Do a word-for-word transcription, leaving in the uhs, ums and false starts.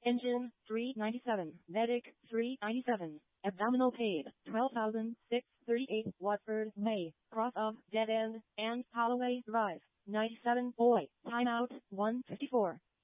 Engine, three ninety-seven. Medic, three ninety-seven. Abdominal paid, twelve thousand six hundred thirty-eight. Watford, May. Cross of Dead End and Holloway Drive. ninety-seven. Boy. Timeout, one fifty-four.